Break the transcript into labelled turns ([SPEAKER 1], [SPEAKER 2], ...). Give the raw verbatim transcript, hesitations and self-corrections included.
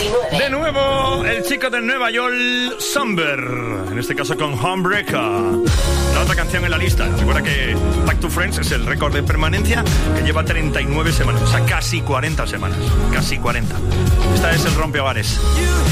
[SPEAKER 1] y nueve.
[SPEAKER 2] De nuevo, el chico de Nueva York, Somber, en este caso con Homebreaker. La otra canción en la lista. Recuerda que Back to Friends es el récord de permanencia que lleva treinta y nueve semanas, o sea, casi cuarenta semanas. Casi cuarenta. Esta es el rompehogares.